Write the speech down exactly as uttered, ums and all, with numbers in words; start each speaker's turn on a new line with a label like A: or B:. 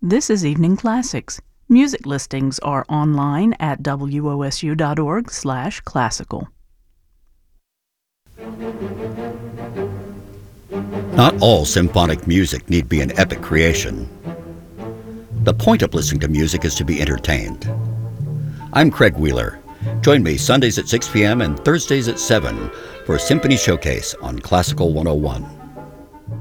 A: This is Evening Classics. Music listings are online at W O S U dot org slash classical.
B: Not all symphonic music need be an epic creation. The point of listening to music is to be entertained. I'm Craig Wheeler. Join me Sundays at six p.m. and Thursdays at seven for Symphony Showcase on Classical one oh one.